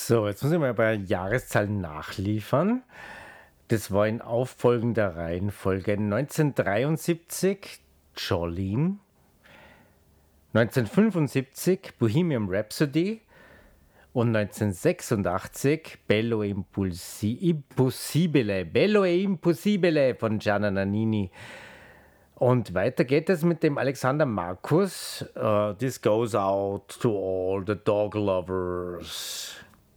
So, jetzt muss ich mal bei Jahreszahlen nachliefern. Das war in auffolgender Reihenfolge: 1973 Jolene, 1975 Bohemian Rhapsody und 1986 Bello e Impossibile von Gianna Nannini. Und weiter geht es mit dem Alexander Markus. This goes out to all the dog lovers.